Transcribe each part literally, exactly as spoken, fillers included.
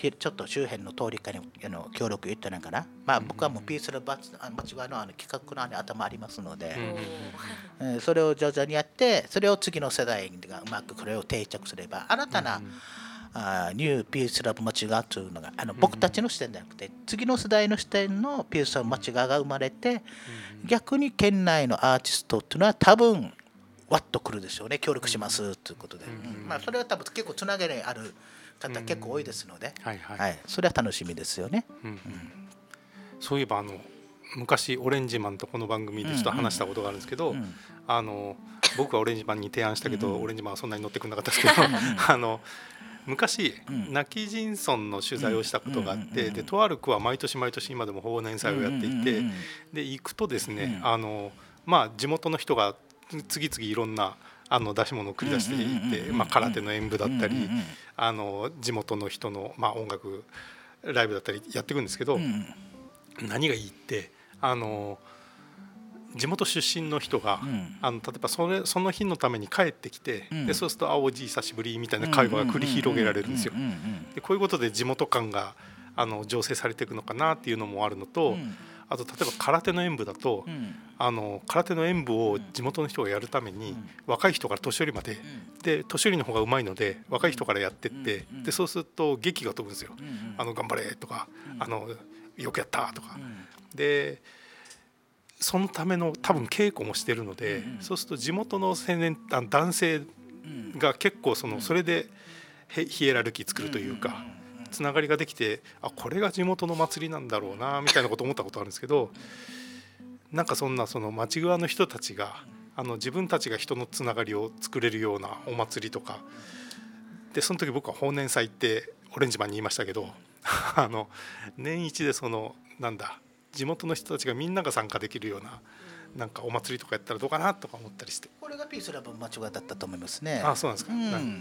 ちょっと周辺の通りかにあの協力言ったのかな、まあ、僕はもうピースの街はのあの企画の、あの頭ありますので、うんえー、それを徐々にやってそれを次の世代がうまくこれを定着すれば新たな、うんあニューピースラブ町がというのがあの僕たちの視点じゃなくて、次の世代の視点のピースラブ町が生まれて、逆に県内のアーティストっていうのは多分ワッとくるでしょうね。協力しますということで、うんまあ、それは多分結構つなげりある方結構多いですので、はいはいはい、それは楽しみですよね、うんうん、 そういえばあの昔オレンジマンとこの番組でちょっと話したことがあるんですけど、うんうん、あの僕はオレンジマンに提案したけど、うんうん、オレンジマンはそんなに乗ってくれなかったですけどあの昔、うん、ナキジンソンの取材をしたことがあって、うん、でとある区は毎年毎年今でも忘年祭をやっていて、うん、で行くとですね、うん、あのまあ、地元の人が次々いろんなあの出し物を繰り出していて、まあ、空手の演舞だったり、あの地元の人の、まあ、音楽ライブだったりやっていくんですけど、何がいいってあの地元出身の人が、うん、あの例えばそれその日のために帰ってきて、うん、でそうすると「あおじい久しぶり」みたいな会話が繰り広げられるんですよ。でこういうことで地元感があの醸成されていくのかなっていうのもあるのと、うん、あと例えば空手の演舞だと、うん、あの空手の演舞を地元の人がやるために、うん、若い人から年寄りまで、うん、で年寄りの方が上手いので若い人からやってって、うん、でそうすると劇が飛ぶんですよ。うん、あの頑張れとか、うん、あのよくやったとか、うん、でそのための多分稽古もしてるので、うんうん、そうすると地元の青年男性が結構そのそれでヒエラルキー作るというかつながりができて、あこれが地元の祭りなんだろうなみたいなこと思ったことあるんですけど、なんかそんなその町側の人たちがあの自分たちが人のつながりを作れるようなお祭りとかで、その時僕は法然祭ってオレンジマンに言いましたけどあの年一でそのなんだ地元の人たちがみんなが参加できるようななんかお祭りとかやったらどうかなとか思ったりして、 これがピースラブ町だったと思いますね。 ああそうなんですか、 うん、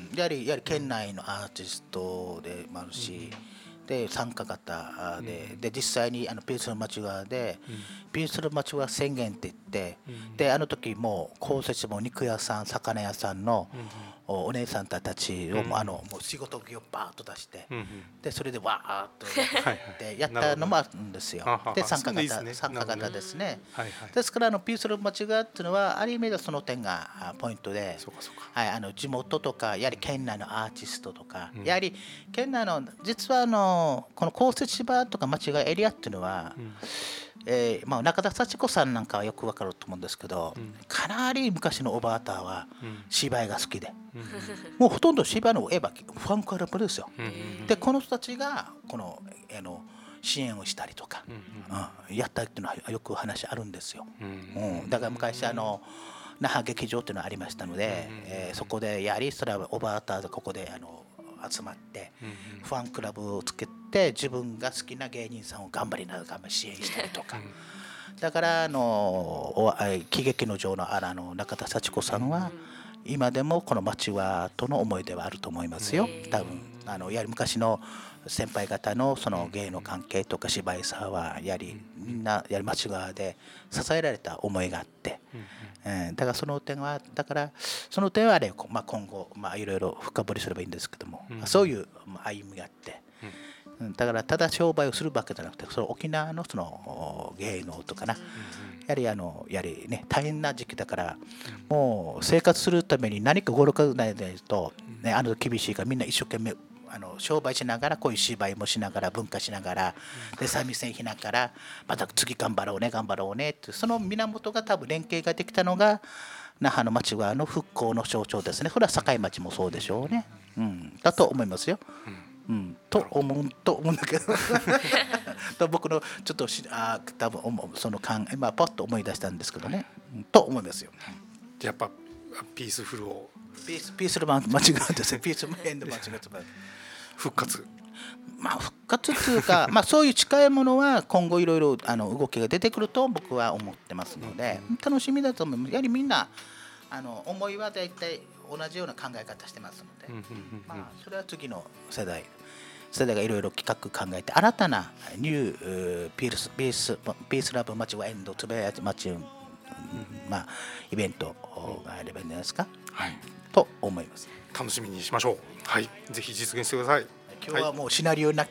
やはりやはり県内のアーティストでもあるし、うん、で参加型で、うん、で実際にあのピースラブ町側で、うん、ピースラブ町は宣言って言って、うん、であの時もう公設も肉屋さん魚屋さんの、うんお姉さんたちを、うん、あのもう仕事着をバーッと出して、うんうん、でそれでわーっとでやったのもあるんですよ。で参加型、ね、参加型ですね。はいはい、ですからあのピースラブ町側っていうのはある意味でその点がポイントで、そうかそうか、はい、あの地元とかやはり県内のアーティストとか、うん、やはり県内の実はあのこの公設芝とか町側エリアっていうのは、うんえーまあ、中田幸子さんなんかはよく分かると思うんですけど、うん、かなり昔のおばあたは芝居が好きで、うん、もうほとんど芝居のエヴァファンクラブですよ、うん、でこの人たちがこの、あの支援をしたりとか、うんうん、やったっていうのはよく話あるんですよ、うんうん、だから昔あの那覇劇場っていうのがありましたので、うんえー、そこでやはりそれはおばあたがここであの集まってファンクラブをつけて自分が好きな芸人さんを頑張りながら支援したりとか、だからあの喜劇の女王のあらの中田幸子さんは今でもこの町はとの思い出はあると思いますよ。多分あのやはり昔の先輩方のその芸の関係とか芝居さはやはりみんなやはり町側で支えられた思いがあって、えー、だからその点はだからその点はあれ、まあ、今後まあいろいろ深掘りすればいいんですけども、うん、そういう歩みがあって、うん、だからただ商売をするわけじゃなくてその沖縄のその芸能とかな、うん、やはりあのやはりね大変な時期だから、うん、もう生活するために何かごろくないと、ね、あの厳しいからみんな一生懸命あの商売しながらこういう芝居もしながら文化しながらで三味線しながらまた次頑張ろうね頑張ろうねってその源が多分連携ができたのが那覇の町側の復興の象徴ですね。これは境町もそうでしょうね、うん、だと思いますよ、うん、と思うと思うんだけどと僕のちょっとあ多分その考え、まあ、パッと思い出したんですけどね、はい、と思いますよ。 やっぱピースフルをピースピースルマン間違うんですよ。ピースエンド間違って復活、 まあ復活っていうかまあそういう近いものは今後いろいろあの動きが出てくると僕は思ってますので、楽しみだと思います。やはりみんなあの思いは大体同じような考え方してますので、まあそれは次の世代世代がいろいろ企画考えて新たなニューピースピースピースラブ町はエンドつぶや町まあイベントがあればいいんじゃないですか、はい、と思います。 楽しみにしましょう。はい、ぜひ実現してください。 今日はもうシナリオなき